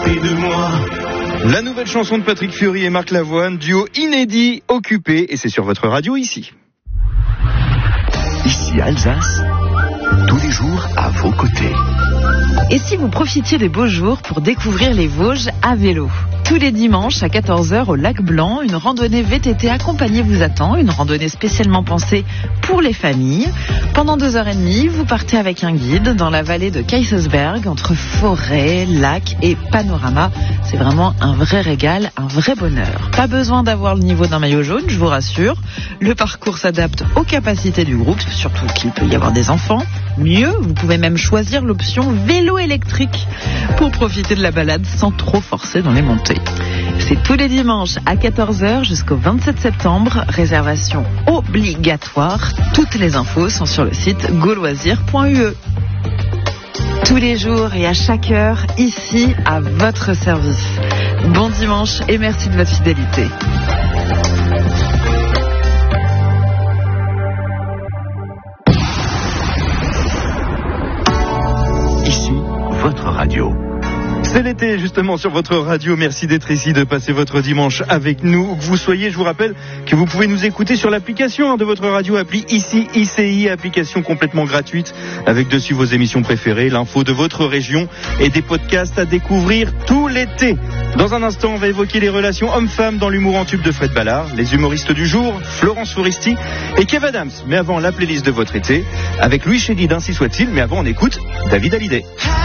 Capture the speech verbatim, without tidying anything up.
s'occuper de moi. La nouvelle chanson de Patrick Fiori et Marc Lavoine, duo inédit, Occupé, et c'est sur votre radio ici. Ici Alsace, tous les jours à vos côtés. Et si vous profitiez des beaux jours pour découvrir les Vosges à vélo? Tous les dimanches à quatorze heures au Lac Blanc, une randonnée V T T accompagnée vous attend, une randonnée spécialement pensée pour les familles. Pendant deux heures et demie, vous partez avec un guide dans la vallée de Kaysersberg, entre forêt, lac et panorama. C'est vraiment un vrai régal, un vrai bonheur. Pas besoin d'avoir le niveau d'un maillot jaune, je vous rassure. Le parcours s'adapte aux capacités du groupe, surtout qu'il peut y avoir des enfants. Mieux, vous pouvez même choisir l'option vélo électrique pour profiter de la balade sans trop forcer dans les montées. C'est tous les dimanches à quatorze heures jusqu'au vingt-sept septembre. Réservation obligatoire. Toutes les infos sont sur le site gauloisir point u e. Tous les jours et à chaque heure, ici, à votre service. Bon dimanche et merci de votre fidélité. Ici, votre radio. C'est l'été justement sur votre radio, merci d'être ici, de passer votre dimanche avec nous. Où que vous soyez, je vous rappelle que vous pouvez nous écouter sur l'application de votre radio, appli Ici I C I, application complètement gratuite, avec dessus vos émissions préférées, l'info de votre région et des podcasts à découvrir tout l'été. Dans un instant, on va évoquer les relations hommes-femmes dans l'humour en tube de Fred Ballard, les humoristes du jour, Florence Foresti et Kev Adams. Mais avant, la playlist de votre été, avec Louis Chédid, ainsi soit-il, mais avant on écoute David Hallyday.